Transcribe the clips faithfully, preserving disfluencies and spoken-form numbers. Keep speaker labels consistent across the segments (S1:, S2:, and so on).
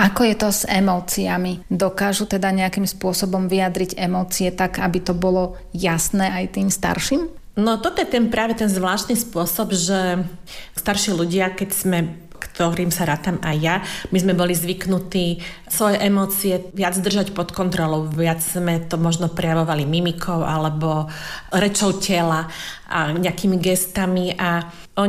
S1: Ako je to s emóciami? Dokážu teda nejakým spôsobom vyjadriť emócie tak, aby to bolo jasné aj tým starším?
S2: No toto je ten práve ten zvláštny spôsob, že starší ľudia, keď sme, ktorým sa rátam aj ja, my sme boli zvyknutí svoje emócie viac držať pod kontrolou, viac sme to možno prejavovali mimikou alebo rečou tela a nejakými gestami a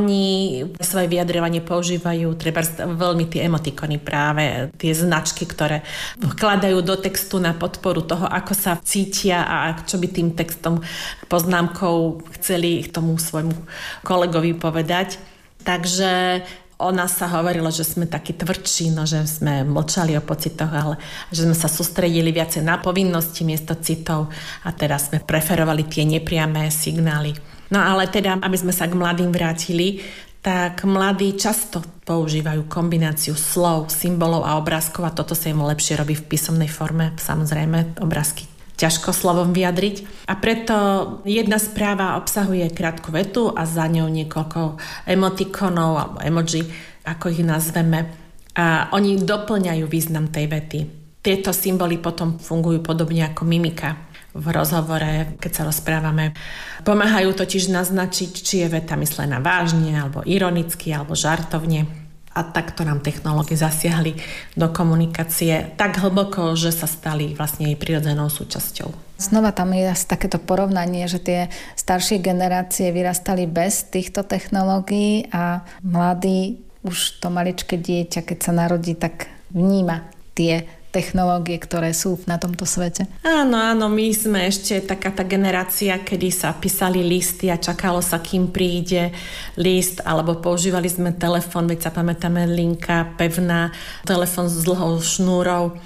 S2: oni svoje vyjadrovanie používajú treba veľmi tie emotikony práve, tie značky, ktoré vkladajú do textu na podporu toho, ako sa cítia a čo by tým textom, poznámkou chceli tomu svojmu kolegovi povedať. Takže o nás sa hovorilo, že sme takí tvrdší, no, že sme mlčali o pocitoch, ale že sme sa sústredili viacej na povinnosti miesto citov a teraz sme preferovali tie nepriame signály. No ale teda, aby sme sa k mladým vrátili, tak mladí často používajú kombináciu slov, symbolov a obrázkov a toto sa im lepšie robí v písomnej forme. Samozrejme, obrázky ťažko slovom vyjadriť. A preto jedna správa obsahuje krátku vetu a za ňou niekoľko emotikonov alebo emoji, ako ich nazveme. A oni doplňajú význam tej vety. Tieto symboly potom fungujú podobne ako mimika v rozhovore, keď sa rozprávame. Pomáhajú totiž naznačiť, či je veta myslená vážne, alebo ironicky, alebo žartovne. A takto nám technológie zasiahli do komunikácie tak hlboko, že sa stali vlastne jej prirodzenou súčasťou.
S1: Znova tam je takéto porovnanie, že tie staršie generácie vyrastali bez týchto technológií a mladí, už to maličké dieťa, keď sa narodí, tak vníma tie technológie, ktoré sú na tomto svete.
S2: Áno, áno, my sme ešte taká tá generácia, kedy sa písali listy a čakalo sa, kým príde list, alebo používali sme telefón, veď sa pamätáme, linka pevná, telefón s dlhou šnúrou.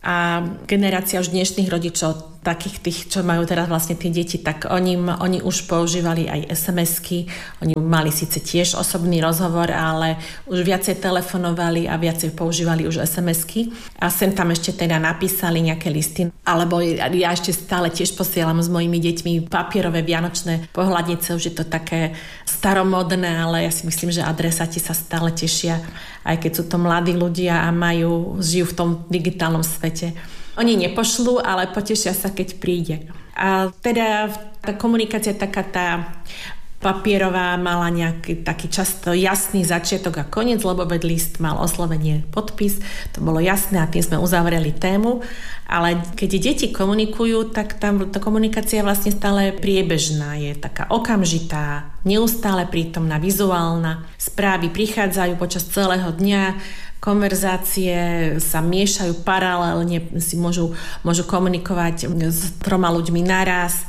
S2: A generácia už dnešných rodičov, takých tých, čo majú teraz vlastne tie deti, tak oni, oni už používali aj es em esky. Oni mali síce tiež osobný rozhovor, ale už viacej telefonovali a viacej používali už es em esky. A sem tam ešte teda napísali nejaké listy. Alebo ja ešte stále tiež posielam s mojimi deťmi papierové vianočné pohľadnice. Už je to také staromodné, ale ja si myslím, že adresáti sa stále tešia, aj keď sú to mladí ľudia a majú, žijú v tom digitálnom svete. Oni nepošlú, ale potešia sa, keď príde. A teda tá komunikácia taká tá papierová mala nejaký taký často jasný začiatok a koniec, lebo veď list mal oslovenie, podpis, to bolo jasné a tým sme uzavreli tému. Ale keď deti komunikujú, tak tam tá komunikácia je vlastne stále priebežná, je taká okamžitá, neustále prítomná, vizuálna. Správy prichádzajú počas celého dňa, konverzácie sa miešajú paralelne, si môžu, môžu komunikovať s troma ľuďmi naraz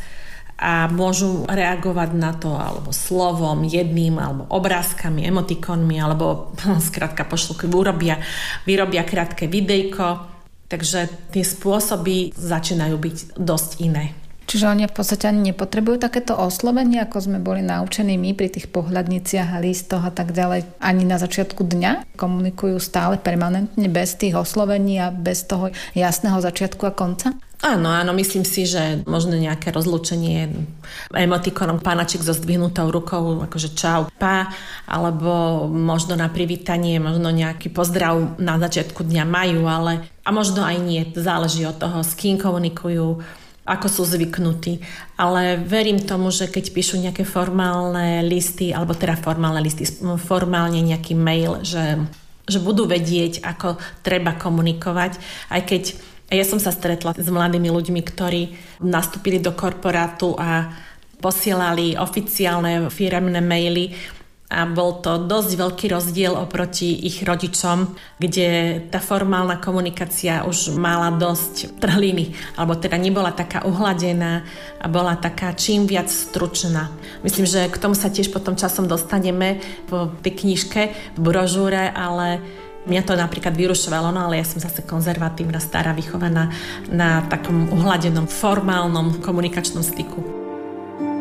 S2: a môžu reagovať na to alebo slovom, jedným, alebo obrázkami, emotikonmi, alebo skrátka pošlu, urobia, vyrobia krátke videjko. Takže tie spôsoby začínajú byť dosť iné.
S1: Čiže oni v podstate ani nepotrebujú takéto oslovenie, ako sme boli naučení my pri tých pohľadniciach a listoch a tak ďalej. Ani na začiatku dňa komunikujú stále permanentne bez tých oslovení a bez toho jasného začiatku a konca?
S2: Áno, áno, myslím si, že možno nejaké rozlúčenie emotikonom pánačik so zdvihnutou rukou, akože čau, pá, alebo možno na privítanie, možno nejaký pozdrav na začiatku dňa majú, ale a možno aj nie, záleží od toho, s kým komunikujú, ako sú zvyknutí. Ale verím tomu, že keď píšu nejaké formálne listy, alebo teda formálne listy, formálne nejaký mail, že, že budú vedieť, ako treba komunikovať, aj keď ja som sa stretla s mladými ľuďmi, ktorí nastúpili do korporátu a posielali oficiálne firemné maily a bol to dosť veľký rozdiel oproti ich rodičom, kde tá formálna komunikácia už mala dosť trhliny, alebo teda nebola taká uhladená a bola taká čím viac stručná. Myslím, že k tomu sa tiež potom časom dostaneme v tej knižke, v brožúre, ale mňa to napríklad vyrušovalo, no ale ja som zase konzervatívna, stará, vychovaná na takom uhladenom, formálnom komunikačnom styku.